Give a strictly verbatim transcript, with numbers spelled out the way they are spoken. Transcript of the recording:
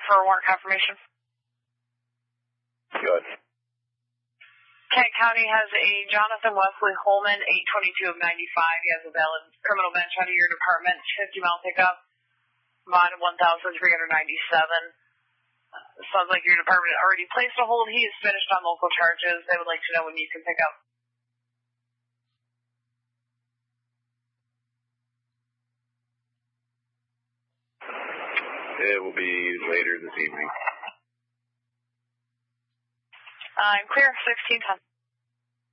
for warrant confirmation. Good. Kent County has a Jonathan Wesley Holman, eight twenty-two of ninety-five. He has a valid criminal bench out of your department, fifty mile pickup, mod of one thousand three hundred ninety-seven. Uh, sounds like your department already placed a hold. He is finished on local charges. They would like to know when you can pick up. It will be later this evening. I'm clear, sixteen ten.